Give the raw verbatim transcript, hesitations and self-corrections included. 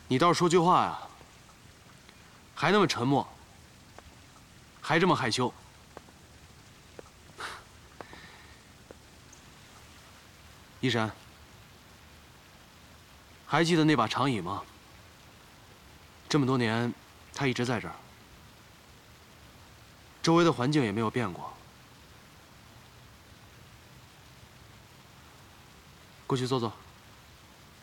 你倒是说句话呀！还那么沉默，还这么害羞。依山，还记得那把长椅吗？这么多年，它一直在这儿，周围的环境也没有变过。过去坐坐。